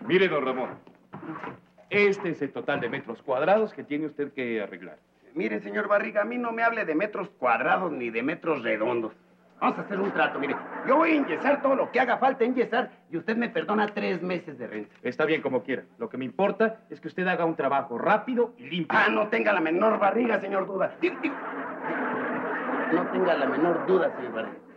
Mire, don Ramón, este es el total de metros cuadrados que tiene usted que arreglar. Mire, señor Barriga, a mí no me hable de metros cuadrados ni de metros redondos. Vamos a hacer un trato, mire. Yo voy a enyesar todo lo que haga falta enyesar y usted me perdona 3 meses de renta. Está bien, como quiera. Lo que me importa es que usted haga un trabajo rápido y limpio. Ah, no tenga la menor barriga, señor Duda. No tenga la menor duda, señor Barriga.